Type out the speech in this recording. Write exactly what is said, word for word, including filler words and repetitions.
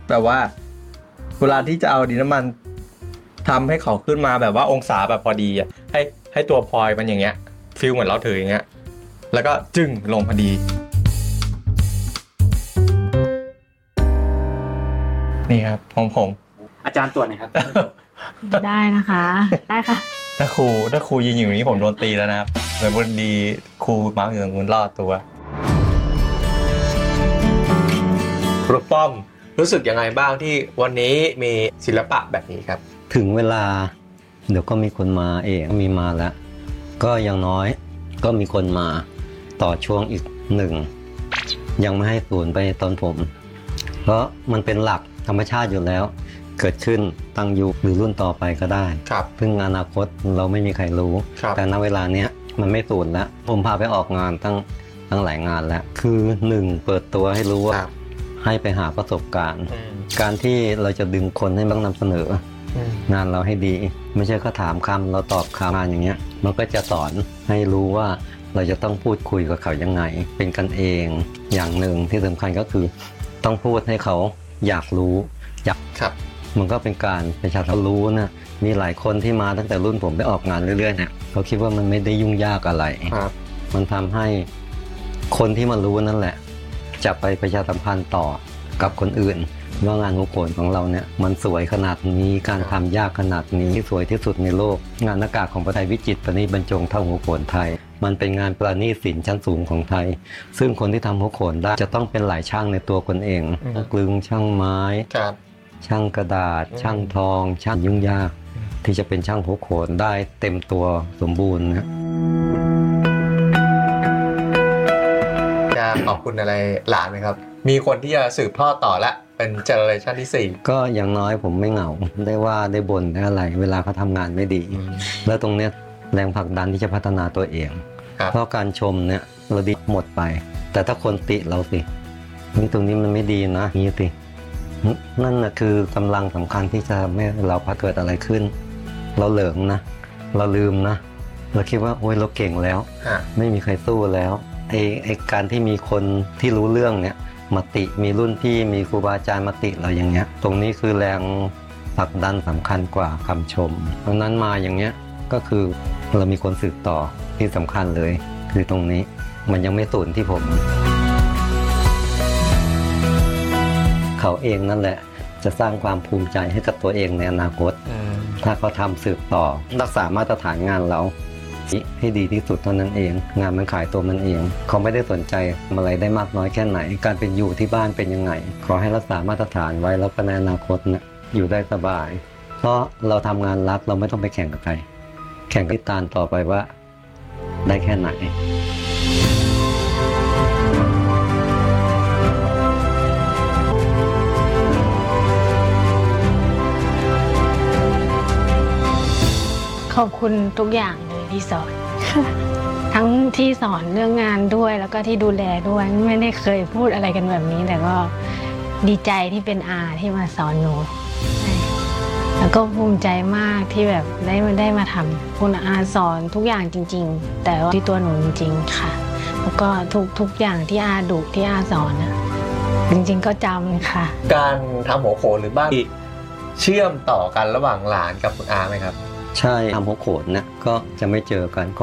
แบบว่าเวลาที่จะเอาดินน้ำมันทำให้เขาขึ้นมาแบบว่าองศาแบบพอดีอ่ะให้ให้ตัวพลอยมันอย่างเงี้ยฟิลเหมือนเราถืออย่างเงี้ยแล้วก็จึ้งลงพอดีนี่ครับของผมอาจารย์ตรวจหน่อยครับได้นะคะได้ค่ะถ้าครูถ้าครูยืนอยู่อย่างนี้ผมโดนตีแล้วนะครับเหมือนวันดีครูมาร์กอยู่ตรงนู้นรอดตัวครูป้อมรู้สึกยังไงบ้างที่วันนี้มีศิลปะแบบนี้ครับถึงเวลาเดี๋ยวก็มีคนมาเองมีมาแล้วก็อย่างน้อยก็มีคนมาต่อช่วงอีกหนึ่งยังไม่ให้สูญไปตอนผมเพราะมันเป็นหลักธรรมชาติอยู่แล้วเกิดขึ้นตั้งอยู่หรือรุ่นต่อไปก็ได้ครับซึ่งอนาคตเราไม่มีใครรู้แต่ณเวลาเนี้ยมันไม่สูญแล้วผมพาไปออกงานตั้งตั้งหลายงานแล้วคือหนึ่งเปิดตัวให้รู้ว่าให้ไปหาประสบการณ์การที่เราจะดึงคนให้บ้างนำเสนองานเราให้ดีไม่ใช่เขาถามคำเราตอบคำงานอย่างเงี้ยมันก็จะสอนให้รู้ว่าเราจะต้องพูดคุยกับเขายังไงเป็นกันเองอย่างหนึ่งที่สำคัญก็คือต้องพูดให้เขาอยากรู้อยากครับมันก็เป็นการประชาสัมพันธ์รู้นะมีหลายคนที่มาตั้งแต่รุ่นผมไปออกงานเรื่อยๆเนี่ยเขาคิดว่ามันไม่ได้ยุ่งยากอะไรมันทำให้คนที่มารู้นั่นแหละจะไปประชาสัมพันธ์ต่อกับคนอื่นว่างานหัวโขนของเราเนี่ยมันสวยขนาดนี้การทำยากขนาดนี้สวยที่สุดในโลกงานหน้ากากของประเทศวิจิตรประณีตบรรจงเท่าหัวโขนไทยมันเป็นงานประณีตศิลป์ชั้นสูงของไทยซึ่งคนที่ทำหัวโขนได้จะต้องเป็นหลายช่างในตัวคนเองกลึงช่างไม้ช่างกระดาษช่างทองช่างยุ่งยากที่จะเป็นช่างหัวโขนได้เต็มตัวสมบูรณ์นะจะขอบคุณอะไรหลานไหมครับมีคนที่จะสืบทอดต่อละเป็นเจเนอเรชันที่สี่ก็อย่างน้อยผมไม่เหงาได้ว่าได้บ่นได้อะไรเวลาเขาทำงานไม่ดีแล้วตรงเนี้ยแรงผลักดันที่จะพัฒนาตัวเองเพราะการชมเนี่ยเราดีหมดไปแต่ถ้าคนติเราสินี่ตรงนี้มันไม่ดีนะนี่สินั่นนะคือกำลังสำคัญที่จะไม่เราพาเกิดอะไรขึ้นเราเหลิงนะเราลืมนะเราคิดว่าโอ้ยเราเก่งแล้วไม่มีใครสู้แล้วไอ้ไอ้การที่มีคนที่รู้เรื่องเนี่ยมาติมีรุ่นพี่มีครูบาอาจารย์มาติเราอย่างเงี้ยตรงนี้คือแรงผลักดันสำคัญกว่าคำชมเพราะนั้นมาอย่างเงี้ยก็คือเรามีคนสืบต่อที่สำคัญเลยคือตรงนี้มันยังไม่สูญที่ผมเขาเองนั่นแหละจะสร้างความภูมิใจให้กับตัวเองในอนาคตถ้าเขาทำสืบต่อรักษามาตรฐานงานเราให้ดีที่สุดเท่านั้นเองงานมันขายตัวมันเองเขาไม่ได้สนใจอะไรได้มากน้อยแค่ไหนการเป็นอยู่ที่บ้านเป็นยังไงขอให้รักษามาตรฐานไว้แล้วก็ในอนาคตนะอยู่ได้สบายเพราะเราทำงานรักเราไม่ต้องไปแข่งกับใครแข่งกับตาลต่อไปว่าได้แค่ไหนขอบคุณทุกอย่างเลยที่สอนทั้งที่สอนเรื่องงานด้วยแล้วก็ที่ดูแลด้วยไม่ได้เคยพูดอะไรกันแบบนี้แต่ก็ดีใจที่เป็นอาที่มาสอนหนูแล้วก็ภูมิใจมากที่แบบได้มาได้มาทำคุณอาสอนทุกอย่างจริงๆแต่ว่าที่ตัวหนูจริงๆค่ะแล้วก็ทุกทุกอย่างที่อาดุที่อาสอนนะจริงๆก็จำค่ะการทำหัวโขนหรือบ้านเชื่อมต่อกันระหว่างหลานกับคุณอาไหมครับใช่ทำหัวโขนเนี่ยก็จะไม่เจอกันก็